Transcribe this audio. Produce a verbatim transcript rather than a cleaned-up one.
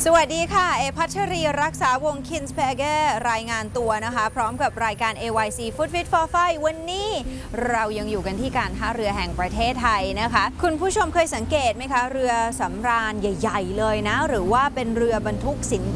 สวัสดีค่ะเอพัชรีรักษาวงคินส์เพเกอร์รายงานตัวนะคะพร้อมกับรายการ เอ วาย ซี Food Fit for Fight วันนี้เรายังอยู่กันที่การท่าเรือแห่งประเทศไทยนะคะคุณผู้ชมเคยสังเกตไหมคะเรือสำราญใหญ่ๆเลยนะหรือว่าเป็นเรือบรรทุกสิน